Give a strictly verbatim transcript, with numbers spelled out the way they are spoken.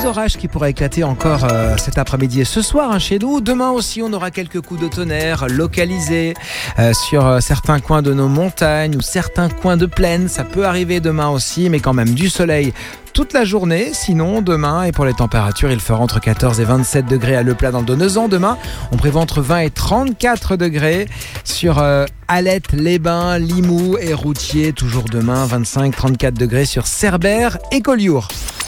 orage qui pourrait éclater encore euh, cet après-midi et ce soir hein, chez nous. Demain aussi, on aura quelques coups de tonnerre localisés euh, sur euh, certains coins de nos montagnes ou certains coins de plaine. Ça peut arriver demain aussi, mais quand même du soleil toute la journée. Sinon, demain, et pour les températures, il fera entre quatorze et vingt-sept degrés à Le Plat dans le Donezan. Demain, on prévoit entre vingt et trente-quatre degrés sur euh, Alette, Les Bains, Limoux et Routier. Toujours demain, vingt-cinq à trente-quatre degrés sur Cerbère et Collioure.